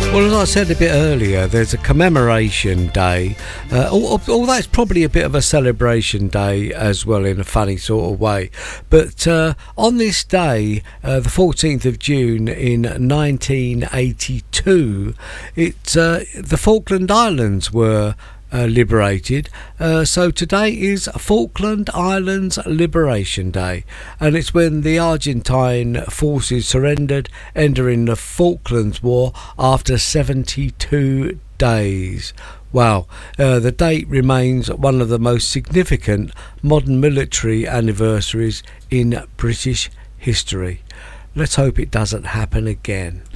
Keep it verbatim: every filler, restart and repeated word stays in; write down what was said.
Well, as I said a bit earlier, there's a commemoration day, uh, although it's probably a bit of a celebration day as well in a funny sort of way. But uh, on this day, uh, the fourteenth of June in nineteen eighty-two, it, uh, the Falkland Islands were Uh, liberated. Uh, so today is Falkland Islands Liberation Day, and it's when the Argentine forces surrendered, entering the Falklands War after seventy-two days. Wow, uh, the date remains one of the most significant modern military anniversaries in British history. Let's hope it doesn't happen again.